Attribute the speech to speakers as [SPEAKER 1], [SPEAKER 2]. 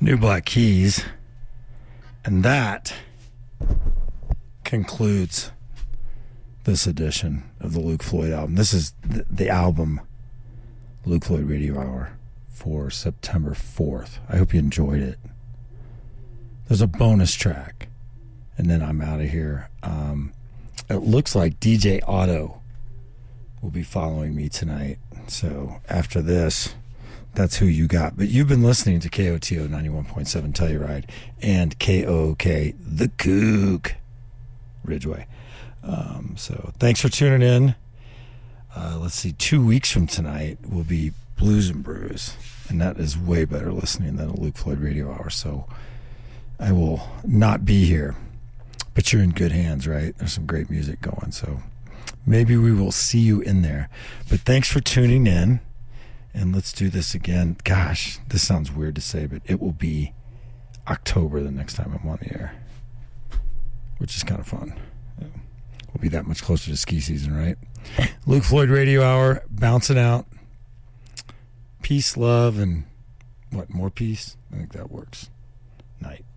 [SPEAKER 1] New Black Keys. And that concludes this edition of the Luke Floyd album. This is the album, Luke Floyd Radio Hour, for September 4th. I hope you enjoyed it. There's a bonus track, and then I'm out of here. It looks like DJ Otto will be following me tonight. So after this, that's who you got. But you've been listening to KOTO 91.7 Telluride and KOK The Kook Ridgeway. So thanks for tuning in. Let's see, 2 weeks from tonight will be Blues and Brews, and that is way better listening than a Luke Floyd Radio Hour. So I will not be here, but you're in good hands, right? There's some great music going, so maybe we will see you in there. But thanks for tuning in, and let's do this again. Gosh, this sounds weird to say, but it will be October the next time I'm on the air, which is kind of fun. We'll be that much closer to ski season, right? Luke Floyd Radio Hour, bouncing out. Peace, love, and what, more peace? I think that works. Night.